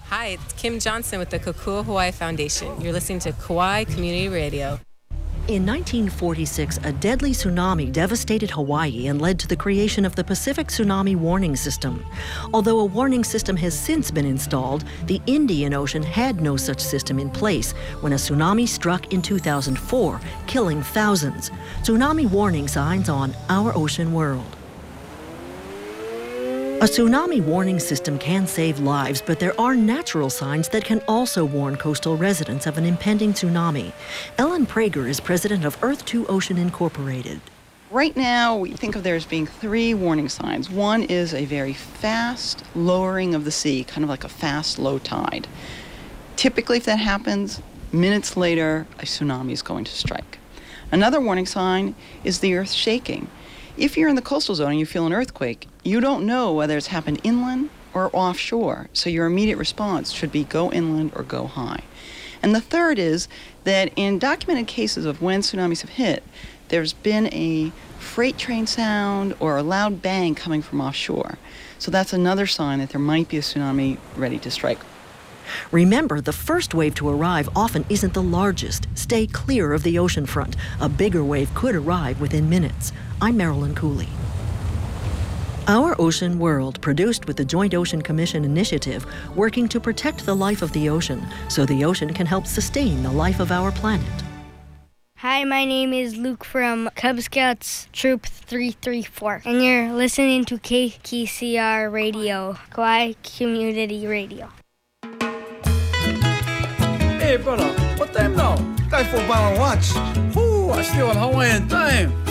Hi, it's Kim Johnson with the Kokua Hawaii Foundation. You're listening to Kauai Community Radio. In 1946, a deadly tsunami devastated Hawaii and led to the creation of the Pacific Tsunami Warning System. Although a warning system has since been installed, the Indian Ocean had no such system in place when a tsunami struck in 2004, killing thousands. Tsunami warning signs on Our Ocean World. A tsunami warning system can save lives, but there are natural signs that can also warn coastal residents of an impending tsunami. Ellen Prager is president of Earth-2 Ocean Incorporated. Right now, we think of there as being three warning signs. One is a very fast lowering of the sea, kind of like a fast low tide. Typically, if that happens, minutes later, a tsunami is going to strike. Another warning sign is the earth shaking. If you're in the coastal zone and you feel an earthquake, you don't know whether it's happened inland or offshore, so your immediate response should be go inland or go high. And the third is that in documented cases of when tsunamis have hit, there's been a freight train sound or a loud bang coming from offshore. So that's another sign that there might be a tsunami ready to strike. Remember, the first wave to arrive often isn't the largest. Stay clear of the oceanfront. A bigger wave could arrive within minutes. I'm Marilyn Cooley. Our Ocean World, produced with the Joint Ocean Commission initiative, working to protect the life of the ocean so the ocean can help sustain the life of our planet. Hi, my name is Luke from Cub Scouts Troop 334, and you're listening to KKCR Radio, Kauai Community Radio. Hey, brother, what time now? Time for Bound Watch. Whoo, I still on Hawaiian time.